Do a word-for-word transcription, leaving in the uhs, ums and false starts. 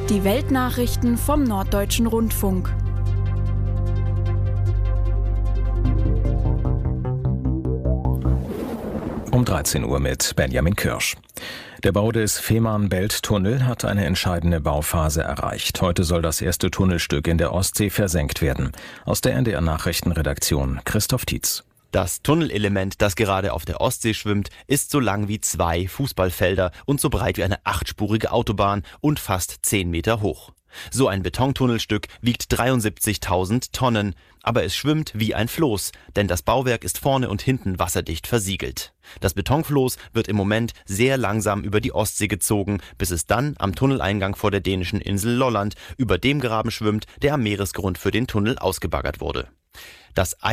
Die Weltnachrichten vom Norddeutschen Rundfunk. Um dreizehn Uhr mit Benjamin Kirsch. Der Bau des Fehmarn-Belt-Tunnel hat eine entscheidende Bauphase erreicht. Heute soll das erste Tunnelstück in der Ostsee versenkt werden. Aus der N D R-Nachrichtenredaktion Christoph Tietz. Das Tunnelelement, das gerade auf der Ostsee schwimmt, ist so lang wie zwei Fußballfelder und so breit wie eine achtspurige Autobahn und fast zehn Meter hoch. So ein Betontunnelstück wiegt dreiundsiebzigtausend Tonnen, aber es schwimmt wie ein Floß, denn das Bauwerk ist vorne und hinten wasserdicht versiegelt. Das Betonfloß wird im Moment sehr langsam über die Ostsee gezogen, bis es dann am Tunneleingang vor der dänischen Insel Lolland über dem Graben schwimmt, der am Meeresgrund für den Tunnel ausgebaggert wurde. Das